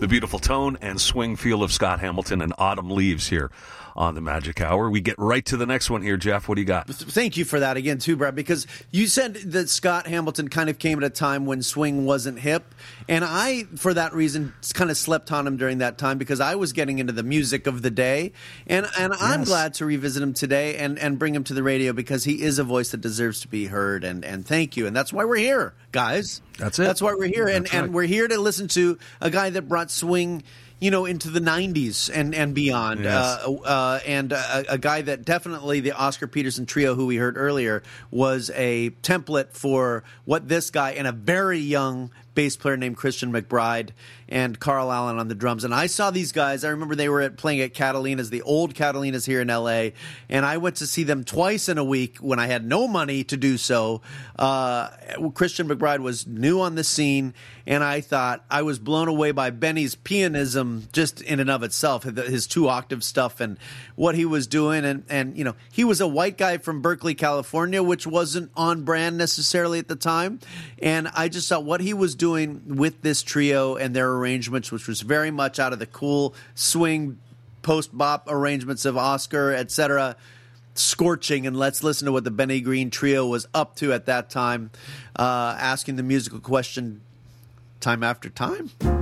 the beautiful tone and swing feel of Scott Hamilton and Autumn Leaves here on the Magic Hour. We get right to the next one here, Jeff. What do you got? Thank you for that again, too, Brad, because you said that Scott Hamilton kind of came at a time when swing wasn't hip, and I, for that reason, kind of slept on him during that time because I was getting into the music of the day, and I'm glad to revisit him today and bring him to the radio because he is a voice that deserves to be heard, and thank you, and that's why we're here, guys. That's it. That's why we're here, and we're here to listen to a guy that brought swing into the 90s and beyond. Yes. And a guy that definitely, the Oscar Peterson Trio, who we heard earlier, was a template for what this guy and a very young bass player named Christian McBride and Carl Allen on the drums. And I saw these guys. I remember they were playing at Catalina's, the old Catalina's here in L.A., and I went to see them twice in a week when I had no money to do so. Christian McBride was new on the scene, and I thought I was blown away by Benny's pianism just in and of itself, his 2-octave stuff and what he was doing. And he was a white guy from Berkeley, California, which wasn't on brand necessarily at the time. And I just thought what he was doing with this trio and their arrangements, which was very much out of the cool swing post-bop arrangements of Oscar, etc., scorching. And let's listen to what the Benny Green Trio was up to at that time, asking the musical question time after time.